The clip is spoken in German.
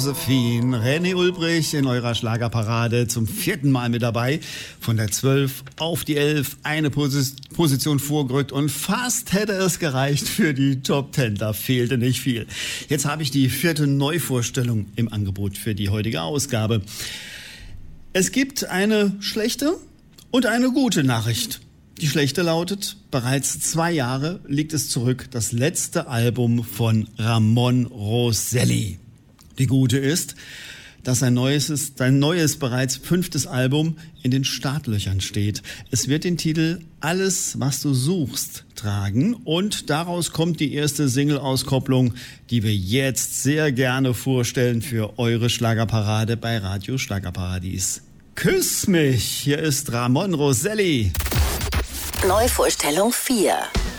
Josephine, René Ulbrich in eurer Schlagerparade zum 4. Mal mit dabei. Von der 12 auf die 11, eine Position vorgerückt und fast hätte es gereicht für die Top 10. Da fehlte nicht viel. Jetzt habe ich die 4. Neuvorstellung im Angebot für die heutige Ausgabe. Es gibt eine schlechte und eine gute Nachricht. Die schlechte lautet, bereits 2 Jahre liegt es zurück, das letzte Album von Ramon Rosselli. Die gute ist, dass sein neues, bereits 5. Album in den Startlöchern steht. Es wird den Titel Alles, was du suchst tragen und daraus kommt die erste Single-Auskopplung, die wir jetzt sehr gerne vorstellen für eure Schlagerparade bei Radio Schlagerparadies. Küss mich, hier ist Ramon Rosselli. Neuvorstellung 4.